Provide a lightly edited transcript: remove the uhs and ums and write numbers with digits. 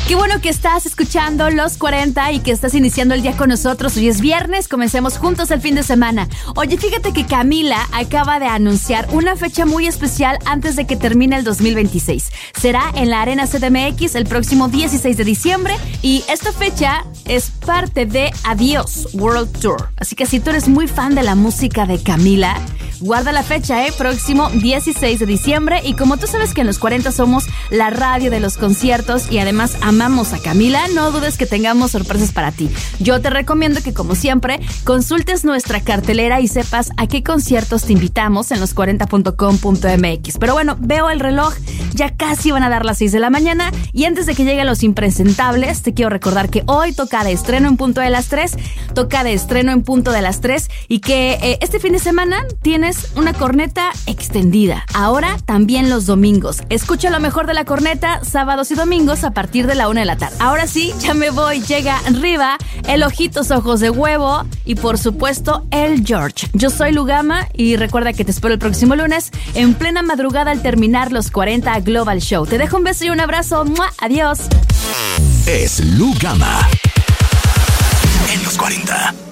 Qué bueno que estás escuchando Los 40 y que estás iniciando el día con nosotros. Hoy es viernes, comencemos juntos el fin de semana. Oye, fíjate que Camila acaba de anunciar una fecha muy especial antes de que termine el 2026. Será en la Arena CDMX el próximo 16 de diciembre y esta fecha es parte de Adiós World Tour. Así que si tú eres muy fan de la música de Camila, guarda la fecha, próximo 16 de diciembre. Y como tú sabes que en Los 40 somos la radio de los conciertos y además amamos a Camila, no dudes que tengamos sorpresas para ti. Yo te recomiendo que, como siempre, consultes nuestra cartelera y sepas a qué conciertos te invitamos en los40.com.mx. Pero bueno, veo el reloj, ya casi van a dar las 6 de la mañana y antes de que lleguen los impresentables, te quiero recordar que hoy toca de estreno en punto de las 3, y que este fin de semana tienes una corneta extendida. Ahora también los domingos. Escucha lo mejor de la corneta sábados y domingos a partir de la 1 de la tarde. Ahora sí, ya me voy. Llega Riva, el Ojitos Ojos de Huevo y por supuesto el George. Yo soy Lugama y recuerda que te espero el próximo lunes en plena madrugada al terminar Los 40 Global Show. Te dejo un beso y un abrazo. ¡Mua! Adiós. Es Lugama en Los 40.